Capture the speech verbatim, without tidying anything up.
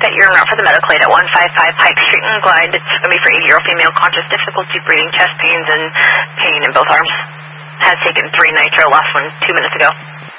that you're en route for the medical aid at one five five Pike Street in Glide. It's going to be for eighty-year-old female, conscious, difficulty breathing, chest pains, and pain in both arms. Has taken three nitro, last one two minutes ago.